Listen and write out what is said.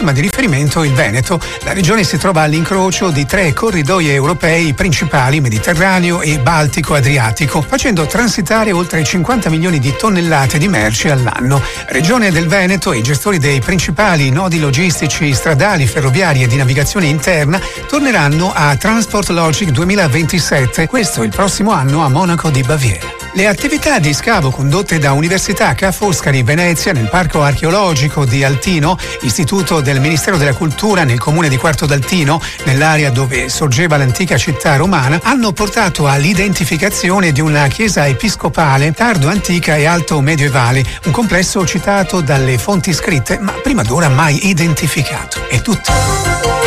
terma di riferimento il Veneto. La regione si trova all'incrocio di 3 corridoi europei principali, Mediterraneo e Baltico-Adriatico, facendo transitare oltre 50 milioni di tonnellate di merci all'anno. Regione del Veneto e i gestori dei principali nodi logistici stradali, ferroviari e di navigazione interna torneranno a Transport Logic 2027, questo il prossimo anno a Monaco di Baviera. Le attività di scavo condotte da Università Ca' Foscari Venezia nel Parco Archeologico di Altino, istituto del Ministero della Cultura nel comune di Quarto d'Altino, nell'area dove sorgeva l'antica città romana, hanno portato all'identificazione di una chiesa episcopale tardo antica e alto medievale, un complesso citato dalle fonti scritte ma prima d'ora mai identificato. È tutto.